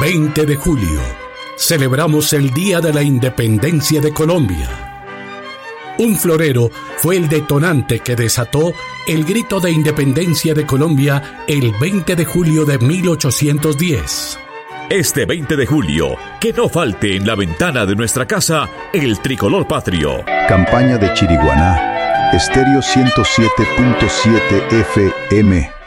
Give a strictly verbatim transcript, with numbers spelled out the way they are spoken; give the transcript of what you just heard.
veinte de julio. Celebramos el Día de la Independencia de Colombia. Un florero fue el detonante que desató el grito de independencia de Colombia el veinte de julio de mil ochocientos diez. Este veinte de julio, que no falte en la ventana de nuestra casa el tricolor patrio. Campaña de Chiriguaná, Estéreo ciento siete punto siete F M.